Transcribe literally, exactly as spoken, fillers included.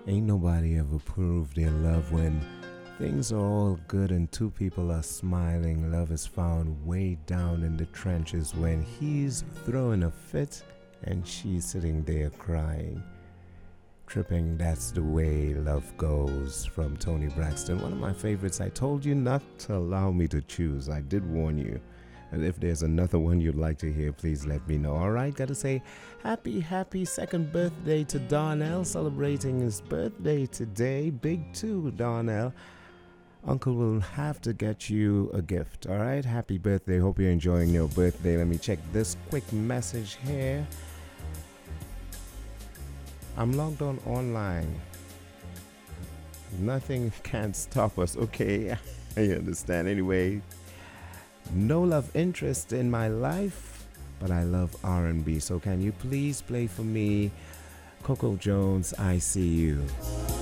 Ain't nobody ever proved their love when things are all good and two people are smiling. Love is found way down in the trenches when he's throwing a fit and she's sitting there crying. Tripping, that's the way love goes, from Tony Braxton. One of my favorites. I told you not to allow me to choose. I did warn you. And if there's another one you'd like to hear, please let me know. All right, gotta say happy, happy second birthday to Darnell, celebrating his birthday today. Big two, Darnell. Uncle will have to get you a gift. All right, happy birthday. Hope you're enjoying your birthday. Let me check this quick message here. I'm logged on online. Nothing can stop us. Okay, I understand. Anyway, no love interest in my life, but I love R and B. So can you please play for me Coco Jones, I See You?